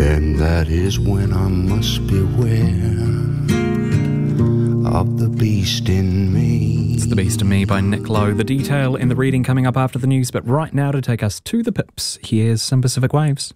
then that is when I must beware of the beast in me. It's The Beast in Me by Nick Lowe. The detail in the reading coming up after the news, but right now to take us to the pips, here's some Pacific Waves.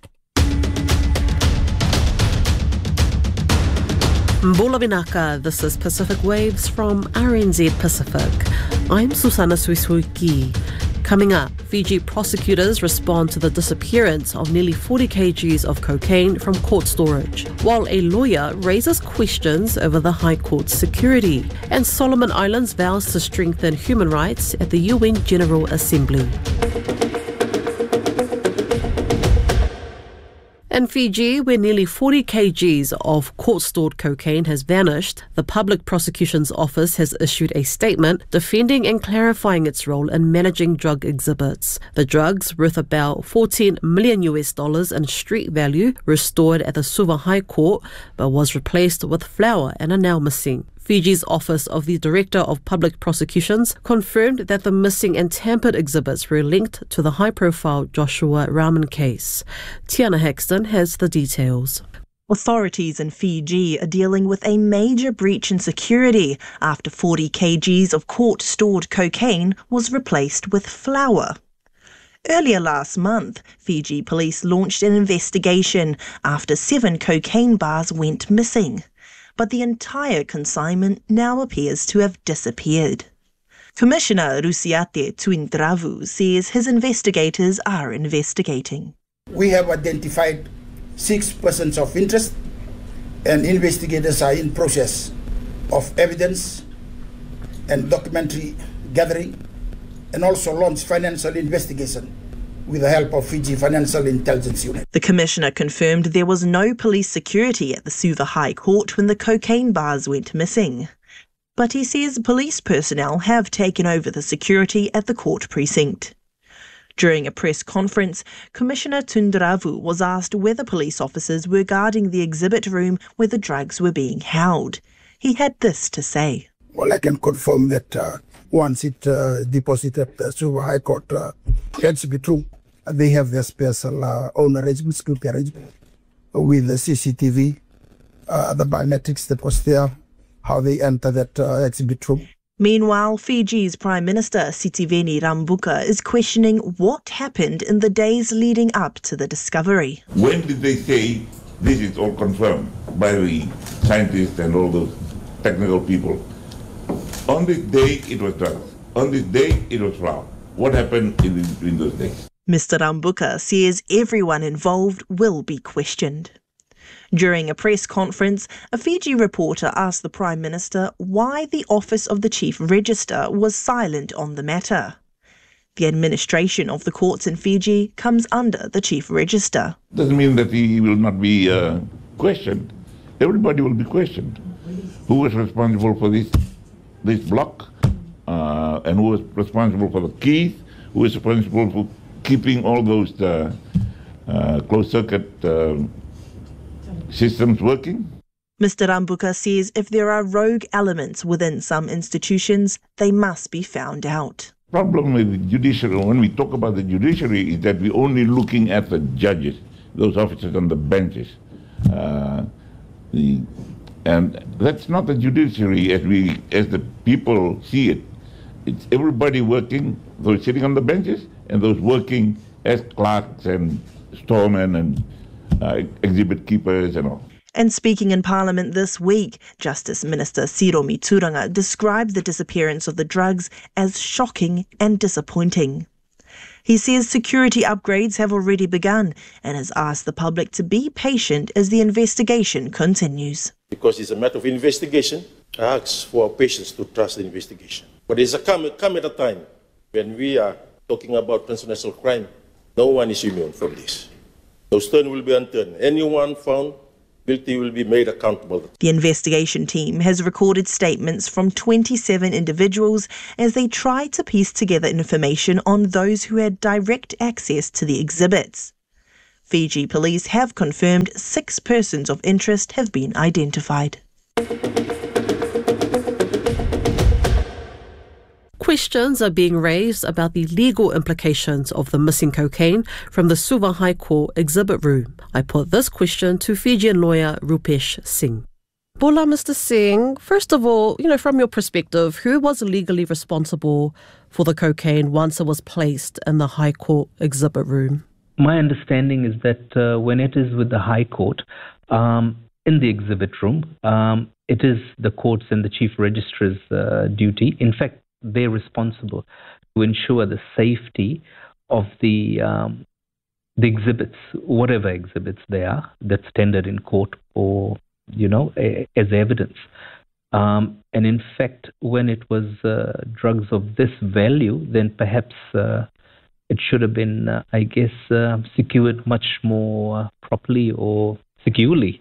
Mbula Binaka, this is Pacific Waves from RNZ Pacific. I'm Susana Suisuki. Coming up, Fiji prosecutors respond to the disappearance of nearly 40 kgs of cocaine from court storage, while a lawyer raises questions over the High Court's security. And Solomon Islands vows to strengthen human rights at the UN General Assembly. In Fiji, where nearly 40 kgs of court-stored cocaine has vanished, the Public Prosecution's Office has issued a statement defending and clarifying its role in managing drug exhibits. The drugs, worth about $14 million in street value, restored at the Suva High Court, but was replaced with flour and are now missing. Fiji's Office of the Director of Public Prosecutions confirmed that the missing and tampered exhibits were linked to the high-profile Joshua Rahman case. Tiana Hexton has the details. Authorities in Fiji are dealing with a major breach in security after 40 kgs of court-stored cocaine was replaced with flour. Earlier last month, Fiji police launched an investigation after 7 cocaine bars went missing. But the entire consignment now appears to have disappeared. Commissioner Rusiate Tuindravu says his investigators are investigating. We have identified 6 persons of interest, and investigators are in process of evidence and documentary gathering, and also launch financial investigation with the help of Fiji Financial Intelligence Unit. The Commissioner confirmed there was no police security at the Suva High Court when the cocaine bars went missing. But he says police personnel have taken over the security at the court precinct. During a press conference, Commissioner Tundravu was asked whether police officers were guarding the exhibit room where the drugs were being held. He had this to say. Well, I can confirm that once it deposited at the Suva High Court, it to be true. They have their special own arrangements, security arrangement, with the CCTV, the biometrics that was there, how they enter that exhibit room. Meanwhile, Fiji's Prime Minister Sitiveni Rabuka is questioning what happened in the days leading up to the discovery. When did they say this is all confirmed by the scientists and all those technical people? On this day it was drugs. On this day it was flour. What happened in between those days? Mr. Rabuka says everyone involved will be questioned. During a press conference, a Fiji reporter asked the Prime Minister why the Office of the Chief Register was silent on the matter. The administration of the courts in Fiji comes under the Chief Register. Doesn't mean that he will not be questioned. Everybody will be questioned. Who was responsible for this block? And who was responsible for the keys? Who was responsible for keeping all those closed-circuit systems working? Mr. Rabuka says if there are rogue elements within some institutions, they must be found out. Problem with the judiciary, when we talk about the judiciary, is that we're only looking at the judges, those officers on the benches. And that's not the judiciary as the people see it. It's everybody working, those sitting on the benches and those working as clerks and storemen and exhibit keepers and all. And speaking in Parliament this week, Justice Minister Siromi Turanga described the disappearance of the drugs as shocking and disappointing. He says security upgrades have already begun and has asked the public to be patient as the investigation continues. Because it's a matter of investigation, I ask for patience to trust the investigation. But there's come at a time when we are talking about transnational crime. No one is immune from this. No stone will be unturned. Anyone found guilty will be made accountable. The investigation team has recorded statements from 27 individuals as they try to piece together information on those who had direct access to the exhibits. Fiji police have confirmed 6 persons of interest have been identified. questions are being raised about the legal implications of the missing cocaine from the Suva High Court exhibit room. I put this question to Fijian lawyer Rupesh Singh. Bola, Mr. Singh, first of all, from your perspective, who was legally responsible for the cocaine once it was placed in the High Court exhibit room? My understanding is that when it is with the High Court, in the exhibit room, it is the court's and the Chief Registrar's duty. In fact, they're responsible to ensure the safety of the exhibits, whatever exhibits they are, that's tendered in court or, as evidence. And in fact, when it was drugs of this value, then perhaps it should have been, secured much more properly or securely,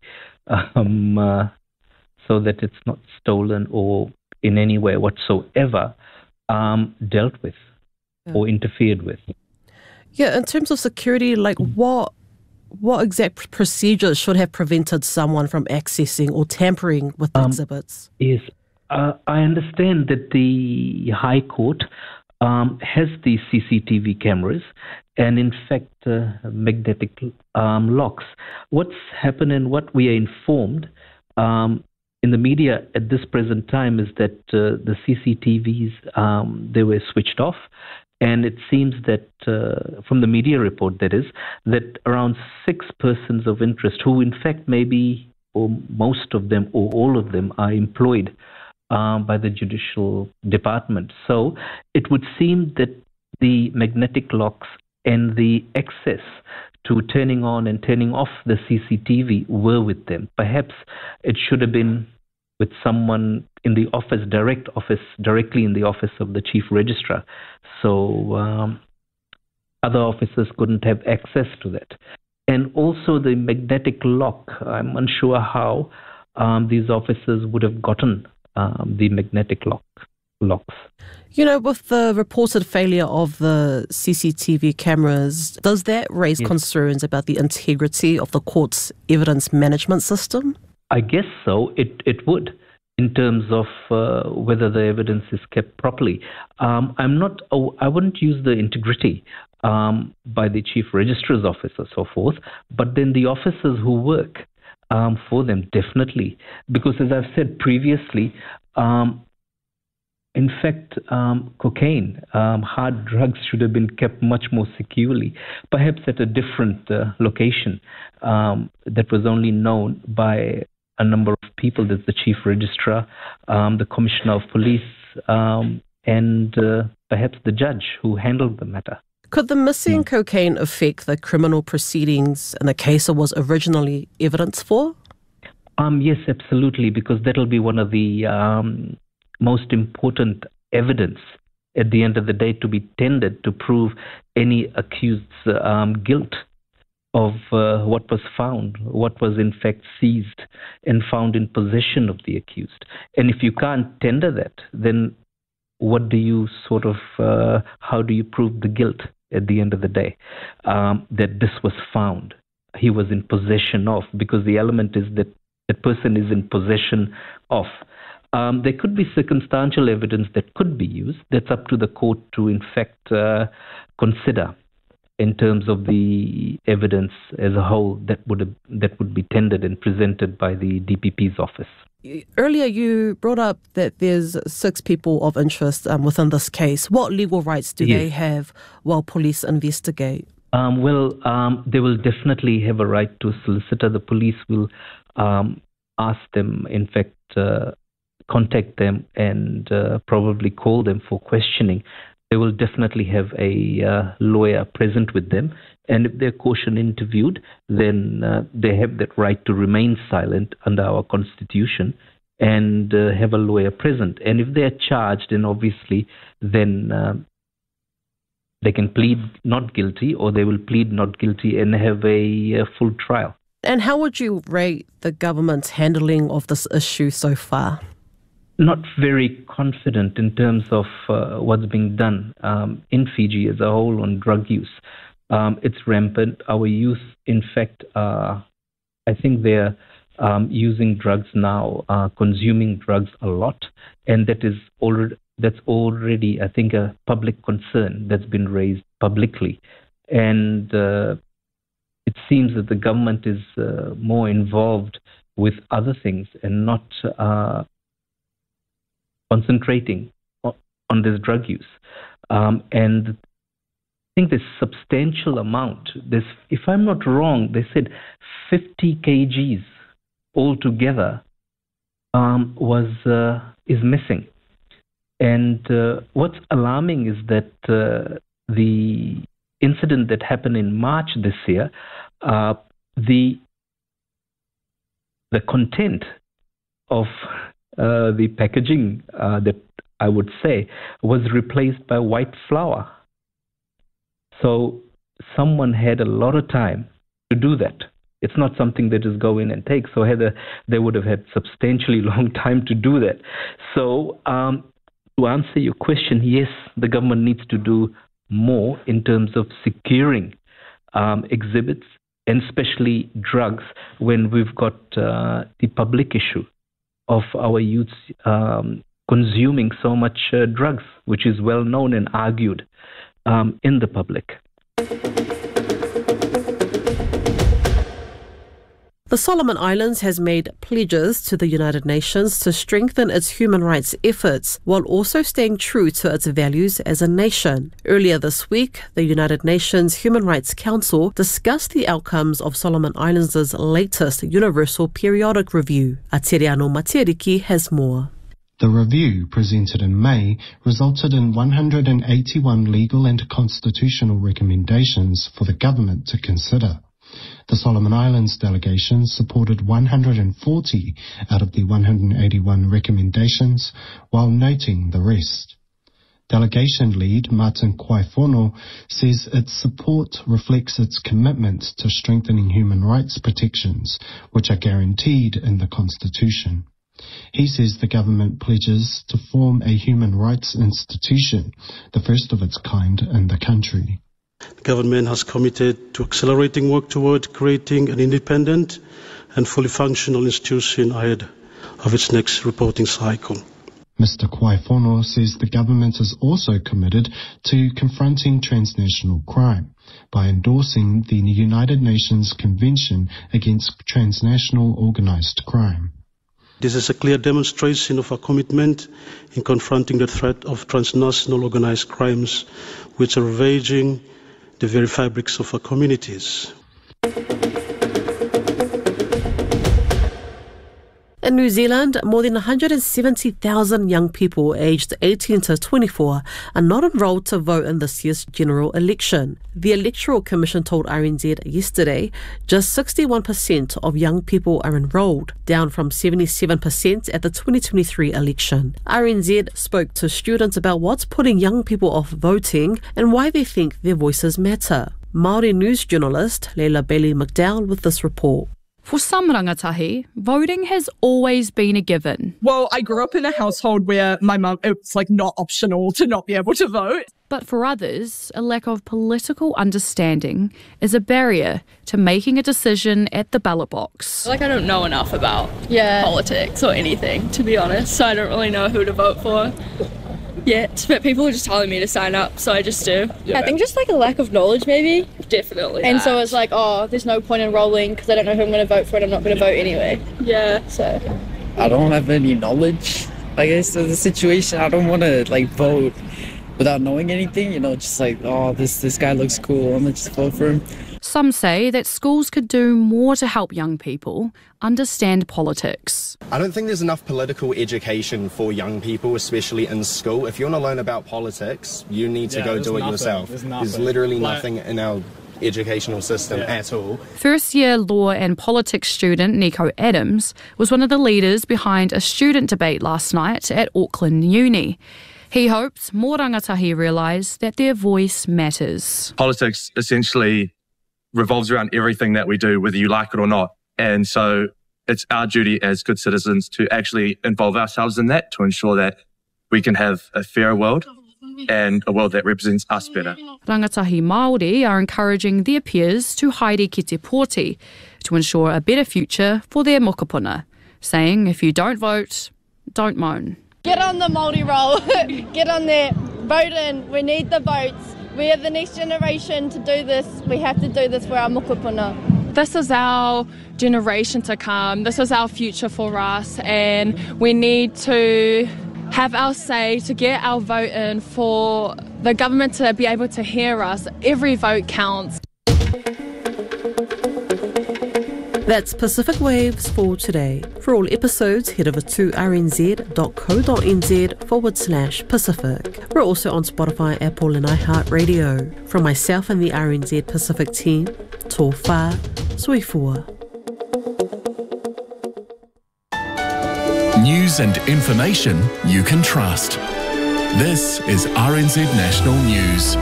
so that it's not stolen or in any way whatsoever dealt with or interfered with. Yeah, in terms of security, what exact procedures should have prevented someone from accessing or tampering with the exhibits? Yes, I understand that the High Court has these CCTV cameras and in fact magnetic locks. What's happened and what we are informed in the media at this present time is that the CCTVs, they were switched off. And it seems that, from the media report that is, that around 6 persons of interest who in fact maybe, or most of them or all of them are employed by the Judicial Department. So it would seem that the magnetic locks and the access to turning on and turning off the CCTV were with them. Perhaps it should have been with someone in the office, directly in the office of the Chief Registrar. So other officers couldn't have access to that. And also the magnetic lock, I'm unsure how these officers would have gotten the magnetic locks. With the reported failure of the CCTV cameras, does that raise concerns about the integrity of the court's evidence management system? I guess so. It would, in terms of whether the evidence is kept properly. I wouldn't use the integrity by the Chief Registrar's office or so forth, but then the officers who work for them, definitely. Because as I've said previously, in fact, cocaine, hard drugs should have been kept much more securely, perhaps at a different location that was only known by a number of people. There's the Chief Registrar, the Commissioner of Police, and perhaps the judge who handled the matter. Could the missing cocaine affect the criminal proceedings in the case it was originally evidence for? Yes, absolutely, because that'll be one of the most important evidence at the end of the day to be tendered to prove any accused's guilt of what was found, what was in fact seized and found in possession of the accused. And if you can't tender that, then what do you how do you prove the guilt at the end of the day? That this was found, he was in possession of, because the element is that that person is in possession of. There could be circumstantial evidence that could be used. That's up to the court to in fact consider in terms of the evidence as a whole that would be tendered and presented by the DPP's office. Earlier you brought up that there's 6 people of interest within this case. What legal rights do they have while police investigate? They will definitely have a right to a solicitor. The police will ask them, in fact, contact them and probably call them for questioning. They will definitely have a lawyer present with them. And if they're caution interviewed, then they have that right to remain silent under our constitution and have a lawyer present. And if they're charged, then obviously then they can plead not guilty, or they will plead not guilty and have a full trial. And how would you rate the government's handling of this issue so far? Not very confident in terms of what's being done in Fiji as a whole on drug use. It's rampant. Our youth, in fact, I think they're using drugs now, consuming drugs a lot, and that is that's already, I think, a public concern that's been raised publicly. And it seems that the government is more involved with other things and not concentrating on this drug use. And I think this substantial amount, if I'm not wrong, they said 50 kgs altogether is missing. And what's alarming is that the incident that happened in March this year, the content of the packaging that I would say was replaced by white flour. So someone had a lot of time to do that. It's not something that just go in and take. So they would have had substantially long time to do that. So to answer your question, yes, the government needs to do more in terms of securing exhibits, and especially drugs, when we've got the public issue of our youths consuming so much drugs, which is well known and argued in the public. The Solomon Islands has made pledges to the United Nations to strengthen its human rights efforts while also staying true to its values as a nation. Earlier this week, the United Nations Human Rights Council discussed the outcomes of Solomon Islands' latest Universal Periodic Review. Atiriano Matiriki has more. The review, presented in May, resulted in 181 legal and constitutional recommendations for the government to consider. The Solomon Islands delegation supported 140 out of the 181 recommendations, while noting the rest. Delegation lead Martin Kwaifono says its support reflects its commitment to strengthening human rights protections, which are guaranteed in the Constitution. He says the government pledges to form a human rights institution, the first of its kind in the country. The government has committed to accelerating work toward creating an independent and fully functional institution ahead of its next reporting cycle. Mr. Kwaifono says the government is also committed to confronting transnational crime by endorsing the United Nations Convention Against Transnational Organized Crime. This is a clear demonstration of our commitment in confronting the threat of transnational organized crimes, which are ravaging the very fabrics of our communities. In New Zealand, more than 170,000 young people aged 18 to 24 are not enrolled to vote in this year's general election. The Electoral Commission told RNZ yesterday just 61% of young people are enrolled, down from 77% at the 2023 election. RNZ spoke to students about what's putting young people off voting and why they think their voices matter. Māori news journalist Leila Bailey McDowell with this report. For some rangatahi, voting has always been a given. Well, I grew up in a household where my mum, it's not optional to not be able to vote. But for others, a lack of political understanding is a barrier to making a decision at the ballot box. I don't know enough about politics or anything, to be honest, so I don't really know who to vote for yet. But people are just telling me to sign up, so I just do. I think just a lack of knowledge, maybe. Definitely. And so it's there's no point in enrolling because I don't know who I'm going to vote for and I'm not going to vote anyway. Yeah. So I don't have any knowledge, I guess, of the situation. I don't want to vote without knowing anything, just this guy looks cool, I'm going to just vote for him. Some say that schools could do more to help young people understand politics. I don't think there's enough political education for young people, especially in school. If you want to learn about politics, you need to go do it yourself. There's literally nothing in our educational system at all. First-year law and politics student Nico Adams was one of the leaders behind a student debate last night at Auckland Uni. He hopes more rangatahi realise that their voice matters. Politics essentially revolves around everything that we do, whether you like it or not. And so it's our duty as good citizens to actually involve ourselves in that to ensure that we can have a fairer world and a world that represents us better. Rangatahi Māori are encouraging their peers to haere ki te pōti to ensure a better future for their mokopuna, saying if you don't vote, don't moan. Get on the Māori roll. Get on there. Vote in. We need the votes. We are the next generation to do this. We have to do this for our mokopuna. This is our generation to come. This is our future for us, and we need to have our say to get our vote in for the government to be able to hear us. Every vote counts. That's Pacific Waves for today. For all episodes, head over to rnz.co.nz/Pacific. We're also on Spotify, Apple and iHeartRadio. From myself and the RNZ Pacific team, tō whā, sui fua. News and information you can trust. This is RNZ National News.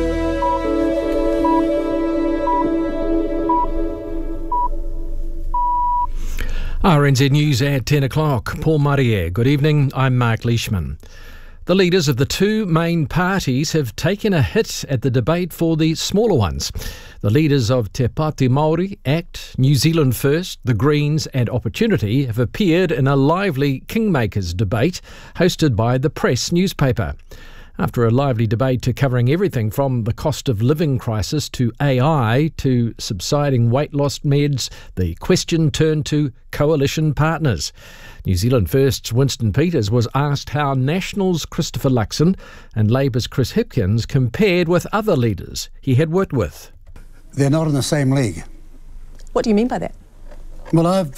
RNZ News at 10 o'clock. Paul Marie. Good evening, I'm Mark Leishman. The leaders of the two main parties have taken a hit at the debate for the smaller ones. The leaders of Te Pāti Māori, ACT, New Zealand First, the Greens and Opportunity have appeared in a lively Kingmakers debate hosted by the Press newspaper. After a lively debate covering everything from the cost of living crisis to AI to subsiding weight loss meds, the question turned to coalition partners. New Zealand First's Winston Peters was asked how Nationals' Christopher Luxon and Labour's Chris Hipkins compared with other leaders he had worked with. They're not in the same league. What do you mean by that? Well, I've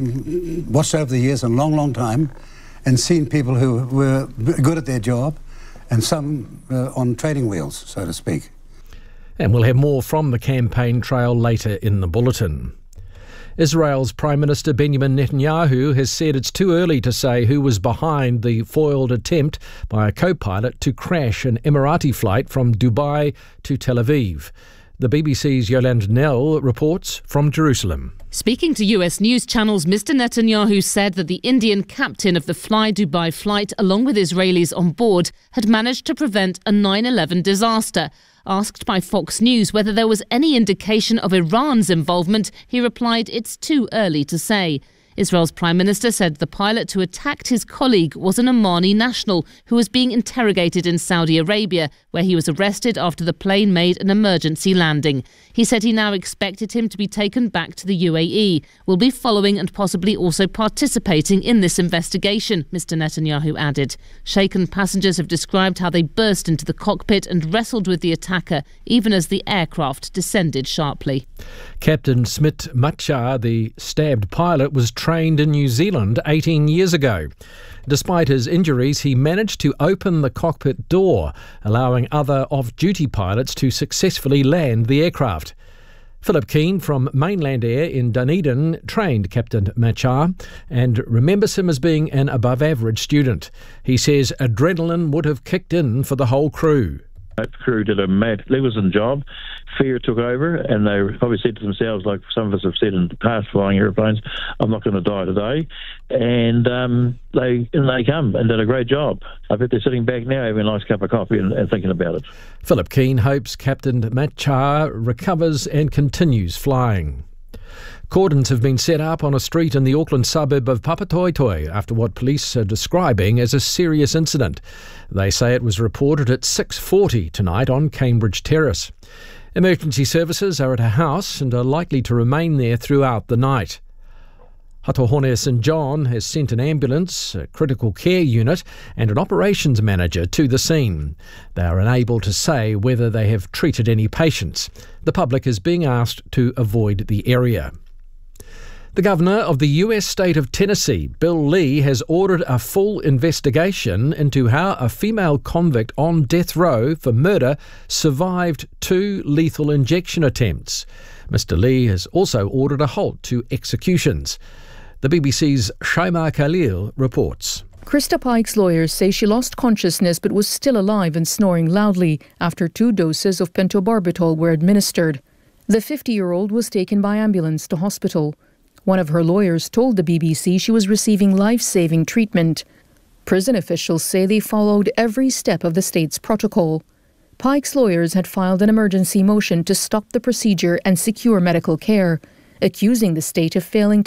watched over the years a long, long time and seen people who were good at their job and some on trading wheels, so to speak. And we'll have more from the campaign trail later in the bulletin. Israel's Prime Minister Benjamin Netanyahu has said it's too early to say who was behind the foiled attempt by a co-pilot to crash an Emirati flight from Dubai to Tel Aviv. The BBC's Yolande Nell reports from Jerusalem. Speaking to US news channels, Mr. Netanyahu said that the Indian captain of the Fly Dubai flight, along with Israelis on board, had managed to prevent a 9/11 disaster. Asked by Fox News whether there was any indication of Iran's involvement, he replied, "It's too early to say." Israel's Prime Minister said the pilot who attacked his colleague was an Omani national who was being interrogated in Saudi Arabia, where he was arrested after the plane made an emergency landing. He said he now expected him to be taken back to the UAE, will be following and possibly also participating in this investigation, Mr. Netanyahu added. Shaken passengers have described how they burst into the cockpit and wrestled with the attacker, even as the aircraft descended sharply. Captain Smit Machar, the stabbed pilot, was trained in New Zealand 18 years ago. Despite his injuries, he managed to open the cockpit door, allowing other off-duty pilots to successfully land the aircraft. Philip Keane from Mainland Air in Dunedin trained Captain Machar and remembers him as being an above-average student. He says adrenaline would have kicked in for the whole crew. The crew did a magnificent job. Fear took over, and they probably said to themselves, like some of us have said in the past flying aeroplanes, I'm not going to die today. And they come and did a great job. I bet they're sitting back now having a nice cup of coffee and thinking about it. Philip Keane hopes Captain Machar recovers and continues flying. Cordons have been set up on a street in the Auckland suburb of Papatoetoe after what police are describing as a serious incident. They say it was reported at 6:40 tonight on Cambridge Terrace. Emergency services are at a house and are likely to remain there throughout the night. Hatohone St John has sent an ambulance, a critical care unit and an operations manager to the scene. They are unable to say whether they have treated any patients. The public is being asked to avoid the area. The governor of the US state of Tennessee, Bill Lee, has ordered a full investigation into how a female convict on death row for murder survived 2 lethal injection attempts. Mr. Lee has also ordered a halt to executions. The BBC's Shaima Khalil reports. Krista Pike's lawyers say she lost consciousness but was still alive and snoring loudly after 2 doses of pentobarbital were administered. The 50-year-old was taken by ambulance to hospital. One of her lawyers told the BBC she was receiving life-saving treatment. Prison officials say they followed every step of the state's protocol. Pike's lawyers had filed an emergency motion to stop the procedure and secure medical care, accusing the state of failing to